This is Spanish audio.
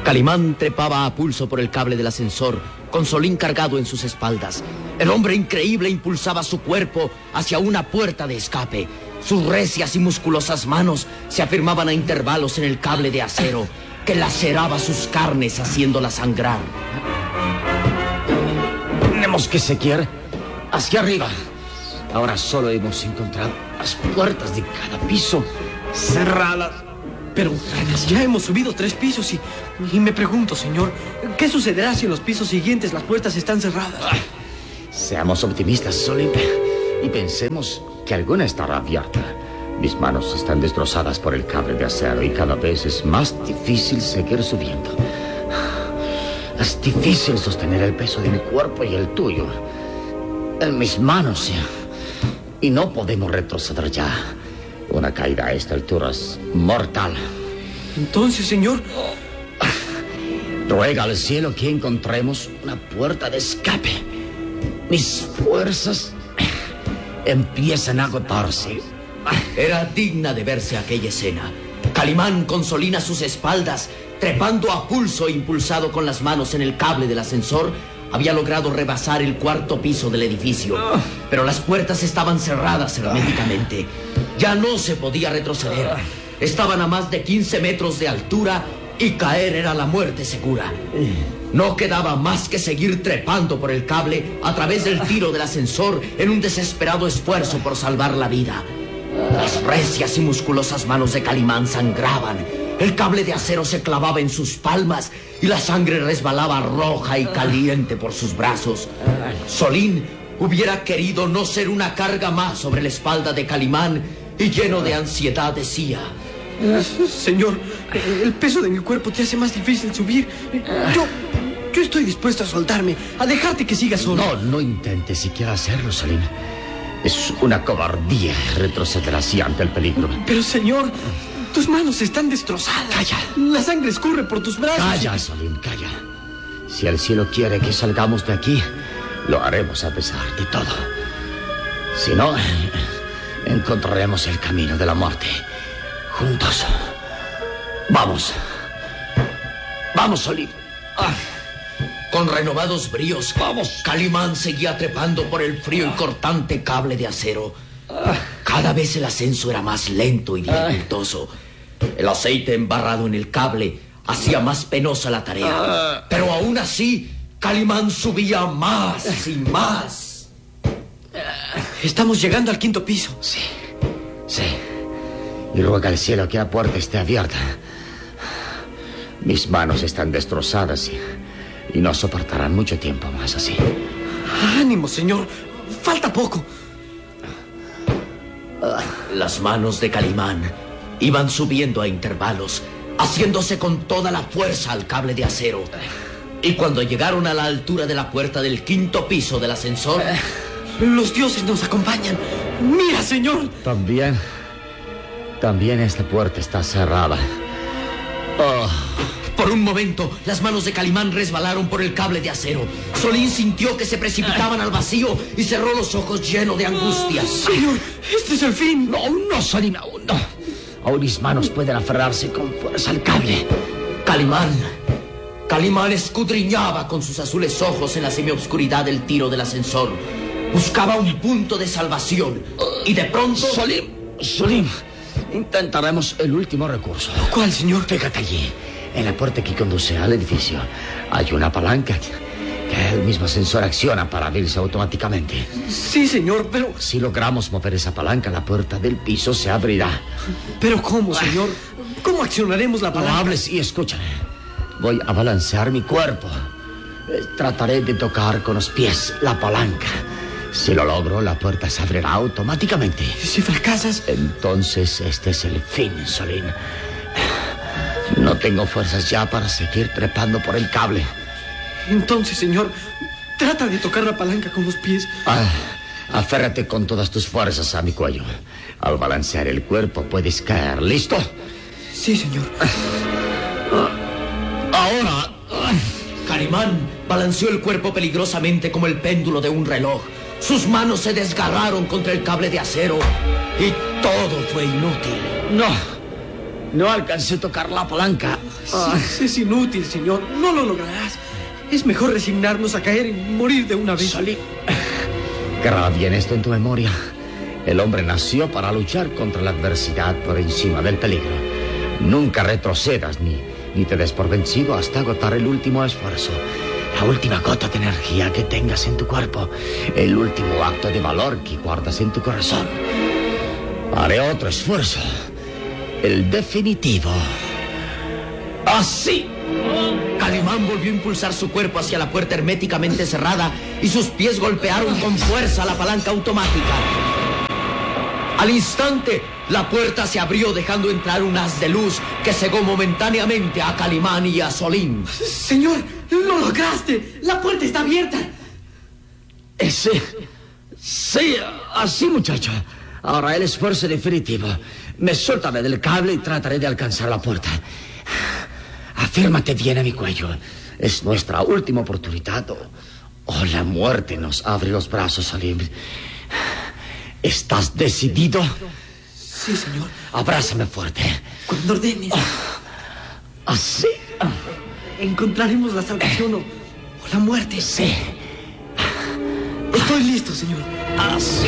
Calimán trepaba a pulso por el cable del ascensor, con Solín cargado en sus espaldas. El hombre increíble impulsaba su cuerpo hacia una puerta de escape. Sus recias y musculosas manos se afirmaban a intervalos en el cable de acero, que laceraba sus carnes haciéndolas sangrar. Tenemos que seguir hacia arriba. Ahora solo hemos encontrado las puertas de cada piso cerradas. Pero ya hemos subido 3 pisos y me pregunto, señor, ¿qué sucederá si en los pisos siguientes las puertas están cerradas? Seamos optimistas, Solín, y pensemos que alguna estará abierta. Mis manos están destrozadas por el cable de acero y cada vez es más difícil seguir subiendo. Es difícil sostener el peso de mi cuerpo y el tuyo en mis manos. Y no podemos retroceder ya. Una caída a esta altura es mortal. Entonces, señor... Ruega al cielo que encontremos una puerta de escape. Mis fuerzas empiezan a agotarse. Era digna de verse aquella escena. Calimán con Solín a sus espaldas, trepando a pulso e impulsado con las manos en el cable del ascensor, había logrado rebasar el 4º piso del edificio. Pero las puertas estaban cerradas herméticamente. Ya no se podía retroceder. Estaban a más de 15 metros de altura y caer era la muerte segura. No quedaba más que seguir trepando por el cable a través del tiro del ascensor en un desesperado esfuerzo por salvar la vida. Las recias y musculosas manos de Calimán sangraban. El cable de acero se clavaba en sus palmas y la sangre resbalaba roja y caliente por sus brazos. Solín hubiera querido no ser una carga más sobre la espalda de Calimán y lleno de ansiedad decía: Señor, el peso de mi cuerpo te hace más difícil subir. Yo estoy dispuesto a soltarme, a dejarte que sigas solo. No intentes siquiera hacerlo, Solín. Es una cobardía retroceder así ante el peligro. Pero, señor, tus manos están destrozadas. Calla. La sangre escurre por tus brazos. Calla, Solín, calla. Si el cielo quiere que salgamos de aquí, lo haremos a pesar de todo. Si no, encontraremos el camino de la muerte. Juntos. Vamos. Vamos, Solín. Con renovados bríos, Calimán seguía trepando por el frío y cortante cable de acero. Cada vez el ascenso era más lento y dificultoso. El aceite embarrado en el cable hacía más penosa la tarea. Pero aún así, Calimán subía más y más. Estamos llegando al 5º piso. Sí. Y ruega al cielo que la puerta esté abierta. Mis manos están destrozadas y no soportarán mucho tiempo más así. Ánimo, señor. Falta poco. Las manos de Calimán iban subiendo a intervalos, haciéndose con toda la fuerza al cable de acero. Y cuando llegaron a la altura de la puerta del 5º piso del ascensor... Los dioses nos acompañan. Mira, señor. También esta puerta está cerrada. Por un momento, las manos de Calimán resbalaron por el cable de acero. Solín sintió que se precipitaban al vacío y cerró los ojos lleno de angustia. Señor, este es el fin. No, Solín, aún no. Aún mis manos pueden aferrarse con fuerza al cable. Calimán escudriñaba con sus azules ojos en la semioscuridad del tiro del ascensor. Buscaba un punto de salvación. Y de pronto... Solín, intentaremos el último recurso. ¿Cuál, señor? Fíjate allí. En la puerta que conduce al edificio hay una palanca que el mismo ascensor acciona para abrirse automáticamente. Sí, señor, pero... Si logramos mover esa palanca, la puerta del piso se abrirá. ¿Pero cómo, señor? ¿Cómo accionaremos la palanca? No hables y escúchame. Voy a balancear mi cuerpo. Trataré de tocar con los pies la palanca. Si lo logro, la puerta se abrirá automáticamente. ¿Y si fracasas? Entonces este es el fin, Solín. No tengo fuerzas ya para seguir trepando por el cable. Entonces, señor, trata de tocar la palanca con los pies. Aférrate con todas tus fuerzas a mi cuello. Al balancear el cuerpo puedes caer. ¿Listo? Sí, señor. Ahora. Calimán balanceó el cuerpo peligrosamente como el péndulo de un reloj. Sus manos se desgarraron contra el cable de acero y todo fue inútil. No alcancé a tocar la palanca. Sí, es inútil, señor. No lo lograrás. Es mejor resignarnos a caer y morir de una vez. Solín, graba bien esto en tu memoria. El hombre nació para luchar contra la adversidad por encima del peligro. Nunca retrocedas ni te des por vencido hasta agotar el último esfuerzo. La última gota de energía que tengas en tu cuerpo. El último acto de valor que guardas en tu corazón. Haré otro esfuerzo. El definitivo. ¡Así! Calimán volvió a impulsar su cuerpo hacia la puerta herméticamente cerrada y sus pies golpearon con fuerza la palanca automática. Al instante, la puerta se abrió dejando entrar un haz de luz que cegó momentáneamente a Calimán y a Solín. Señor, lo lograste. La puerta está abierta. Sí, así, muchacho. Ahora el esfuerzo definitivo. Me soltaré del cable y trataré de alcanzar la puerta. Afírmate bien a mi cuello. Es nuestra última oportunidad. O la muerte nos abre los brazos, Salim. ¿Estás decidido? Sí, señor. Abrázame fuerte. Cuando ordenes. Así. Encontraremos la salvación o la muerte. Sí. Estoy listo, señor. Así.